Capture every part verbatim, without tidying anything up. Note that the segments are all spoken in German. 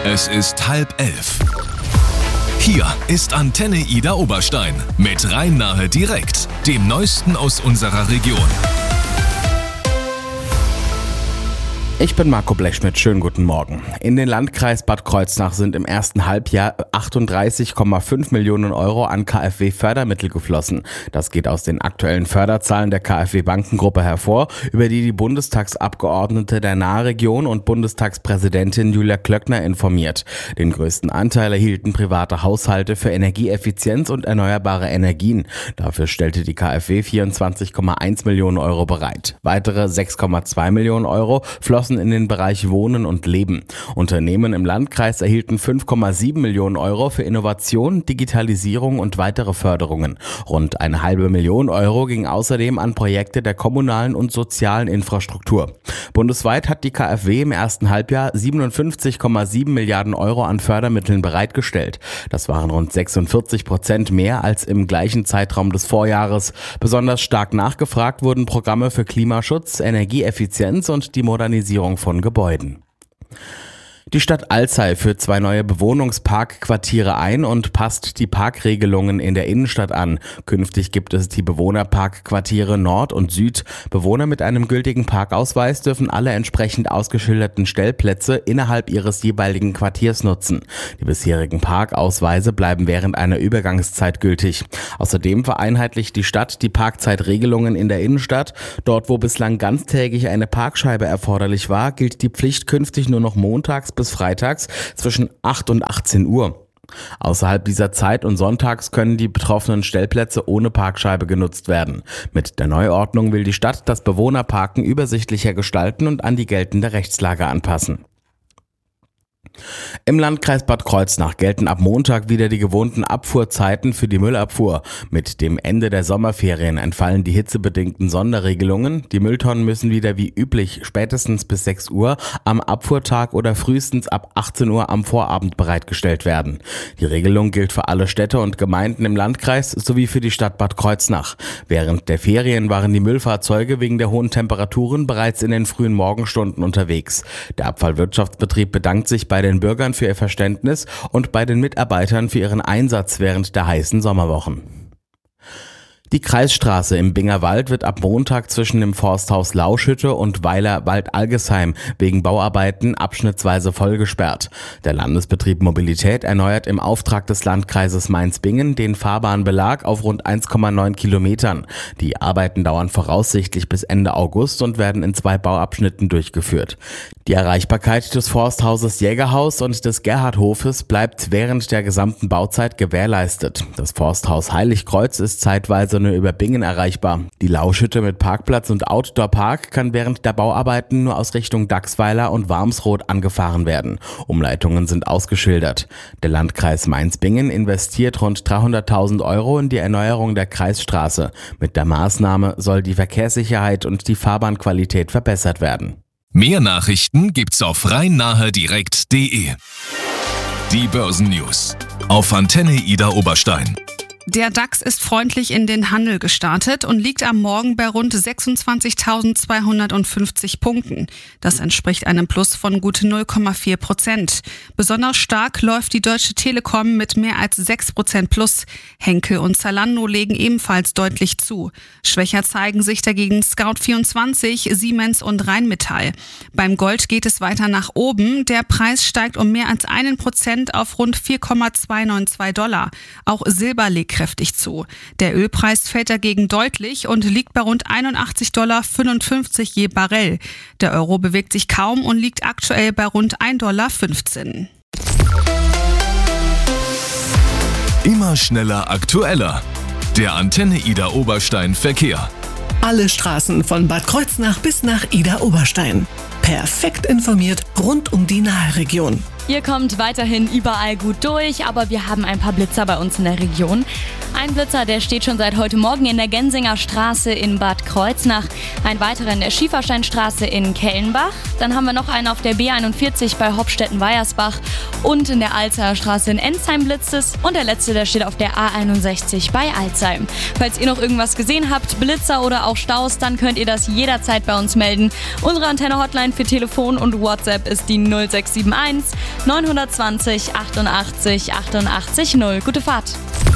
Es ist halb elf. Hier ist Antenne Ida Oberstein mit Rhein-Nahe direkt, dem Neuesten aus unserer Region. Ich bin Marco Blechschmidt, schönen guten Morgen. In den Landkreis Bad Kreuznach sind im ersten Halbjahr achtunddreißig Komma fünf Millionen Euro an KfW-Fördermittel geflossen. Das geht aus den aktuellen Förderzahlen der KfW-Bankengruppe hervor, über die die Bundestagsabgeordnete der Nahregion und Bundestagspräsidentin Julia Klöckner informiert. Den größten Anteil erhielten private Haushalte für Energieeffizienz und erneuerbare Energien. Dafür stellte die KfW vierundzwanzig Komma eins Millionen Euro bereit. Weitere sechs Komma zwei Millionen Euro flossen in den Bereich Wohnen und Leben. Unternehmen im Landkreis erhielten fünf Komma sieben Millionen Euro für Innovation, Digitalisierung und weitere Förderungen. Rund eine halbe Million Euro ging außerdem an Projekte der kommunalen und sozialen Infrastruktur. Bundesweit hat die KfW im ersten Halbjahr siebenundfünfzig Komma sieben Milliarden Euro an Fördermitteln bereitgestellt. Das waren rund sechsundvierzig Prozent mehr als im gleichen Zeitraum des Vorjahres. Besonders stark nachgefragt wurden Programme für Klimaschutz, Energieeffizienz und die Modernisierung von Gebäuden. Die Stadt Alzey führt zwei neue Bewohnungsparkquartiere ein und passt die Parkregelungen in der Innenstadt an. Künftig gibt es die Bewohnerparkquartiere Nord und Süd. Bewohner mit einem gültigen Parkausweis dürfen alle entsprechend ausgeschilderten Stellplätze innerhalb ihres jeweiligen Quartiers nutzen. Die bisherigen Parkausweise bleiben während einer Übergangszeit gültig. Außerdem vereinheitlicht die Stadt die Parkzeitregelungen in der Innenstadt. Dort, wo bislang ganztägig eine Parkscheibe erforderlich war, gilt die Pflicht künftig nur noch montags bis freitags zwischen acht und achtzehn Uhr. Außerhalb dieser Zeit und sonntags können die betroffenen Stellplätze ohne Parkscheibe genutzt werden. Mit der Neuordnung will die Stadt das Bewohnerparken übersichtlicher gestalten und an die geltende Rechtslage anpassen. Im Landkreis Bad Kreuznach gelten ab Montag wieder die gewohnten Abfuhrzeiten für die Müllabfuhr. Mit dem Ende der Sommerferien entfallen die hitzebedingten Sonderregelungen. Die Mülltonnen müssen wieder wie üblich spätestens bis sechs Uhr am Abfuhrtag oder frühestens ab achtzehn Uhr am Vorabend bereitgestellt werden. Die Regelung gilt für alle Städte und Gemeinden im Landkreis sowie für die Stadt Bad Kreuznach. Während der Ferien waren die Müllfahrzeuge wegen der hohen Temperaturen bereits in den frühen Morgenstunden unterwegs. Der Abfallwirtschaftsbetrieb bedankt sich bei den Bürgern für ihr Verständnis und bei den Mitarbeitern für ihren Einsatz während der heißen Sommerwochen. Die Kreisstraße im Bingerwald wird ab Montag zwischen dem Forsthaus Lauschhütte und Weiler Wald-Algesheim wegen Bauarbeiten abschnittsweise vollgesperrt. Der Landesbetrieb Mobilität erneuert im Auftrag des Landkreises Mainz-Bingen den Fahrbahnbelag auf rund eins Komma neun Kilometern. Die Arbeiten dauern voraussichtlich bis Ende August und werden in zwei Bauabschnitten durchgeführt. Die Erreichbarkeit des Forsthauses Jägerhaus und des Gerhardhofes bleibt während der gesamten Bauzeit gewährleistet. Das Forsthaus Heiligkreuz ist zeitweise nur über Bingen erreichbar. Die Lauschhütte mit Parkplatz und Outdoor-Park kann während der Bauarbeiten nur aus Richtung Dachsweiler und Warmsroth angefahren werden. Umleitungen sind ausgeschildert. Der Landkreis Mainz-Bingen investiert rund dreihunderttausend Euro in die Erneuerung der Kreisstraße. Mit der Maßnahme soll die Verkehrssicherheit und die Fahrbahnqualität verbessert werden. Mehr Nachrichten gibt's auf rhein-nahe direkt punkt de. Die Börsennews auf Antenne Ida Oberstein. Der DAX ist freundlich in den Handel gestartet und liegt am Morgen bei rund sechsundzwanzigtausendzweihundertfünfzig Punkten. Das entspricht einem Plus von gut null Komma vier Prozent. Besonders stark läuft die Deutsche Telekom mit mehr als sechs Prozent plus. Henkel und Zalando legen ebenfalls deutlich zu. Schwächer zeigen sich dagegen Scout vierundzwanzig, Siemens und Rheinmetall. Beim Gold geht es weiter nach oben. Der Preis steigt um mehr als einen Prozent auf rund vier Komma zweihundertzweiundneunzig Dollar. Auch Silber legt kräftig zu. Der Ölpreis fällt dagegen deutlich und liegt bei rund einundachtzig Komma fünfundfünfzig Dollar je Barrel. Der Euro bewegt sich kaum und liegt aktuell bei rund ein Komma fünfzehn Dollar. Immer schneller, aktueller. Der Antenne Ida Oberstein Verkehr. Alle Straßen von Bad Kreuznach bis nach Ida Oberstein. Perfekt informiert rund um die Nahregion. Ihr kommt weiterhin überall gut durch, aber wir haben ein paar Blitzer bei uns in der Region. Ein Blitzer, der steht schon seit heute Morgen in der Gensinger Straße in Bad Kreuznach, ein weiterer in der Schiefersteinstraße in Kellenbach. Dann haben wir noch einen auf der B einundvierzig bei Hopstetten-Weiersbach und in der Alzeyer Straße in Ensheim blitzes. Und der letzte, der steht auf der A einundsechzig bei Alzey. Falls ihr noch irgendwas gesehen habt, Blitzer oder auch Staus, dann könnt ihr das jederzeit bei uns melden. Unsere Antenne-Hotline für Telefon und WhatsApp ist die null sechs sieben eins neun zwanzig achtundachtzig achtundachtzig null. Gute Fahrt!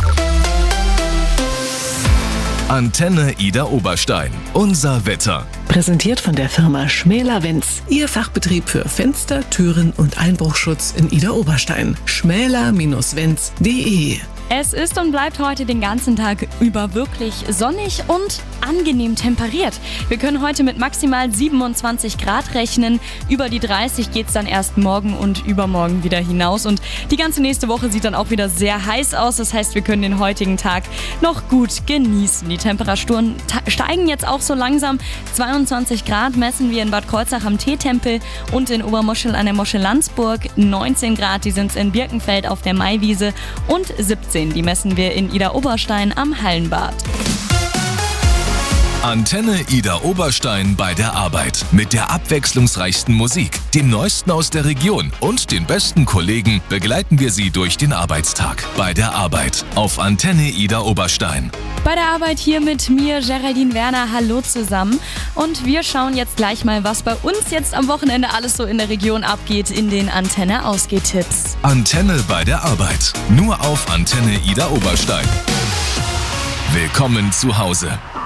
Antenne Ida Oberstein. Unser Wetter. Präsentiert von der Firma Schmäler-Wenz. Ihr Fachbetrieb für Fenster, Türen und Einbruchschutz in Ida Oberstein. schmäler Bindestrich wenz punkt de. Es ist und bleibt heute den ganzen Tag über wirklich sonnig und angenehm temperiert. Wir können heute mit maximal siebenundzwanzig Grad rechnen. Über die dreißig geht es dann erst morgen und übermorgen wieder hinaus. Und die ganze nächste Woche sieht dann auch wieder sehr heiß aus. Das heißt, wir können den heutigen Tag noch gut genießen. Die Temperaturen ta- steigen jetzt auch so langsam. zweiundzwanzig Grad messen wir in Bad Kreuznach am Teetempel und in Obermoschel an der Moschel Landsburg. neunzehn Grad, die sind es in Birkenfeld auf der Maiwiese und siebzehn. Die messen wir in Ida Oberstein am Hallenbad. Antenne Ida Oberstein bei der Arbeit. Mit der abwechslungsreichsten Musik, dem Neuesten aus der Region und den besten Kollegen begleiten wir Sie durch den Arbeitstag. Bei der Arbeit auf Antenne Ida Oberstein. Bei der Arbeit hier mit mir, Geraldine Werner. Hallo zusammen. Und wir schauen jetzt gleich mal, was bei uns jetzt am Wochenende alles so in der Region abgeht in den Antenne-Ausgehtipps. Antenne bei der Arbeit. Nur auf Antenne Ida Oberstein. Willkommen zu Hause.